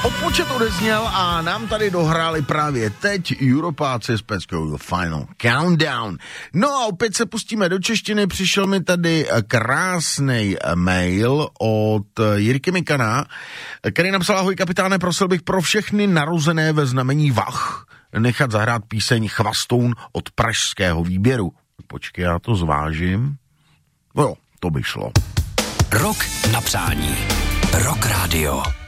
Odpočet odezněl a nám tady dohráli právě teď Europáci z Peckého Final Countdown. No a opět se pustíme do češtiny. Přišel mi tady krásný mail od Jirky Mikana, který napsal: ahoj kapitáne, prosil bych pro všechny narozené ve znamení Vach nechat zahrát píseň Chvastoun od pražského výběru. Počkej, já to zvážím. No jo, to by šlo. Rok na přání. Rock Radio.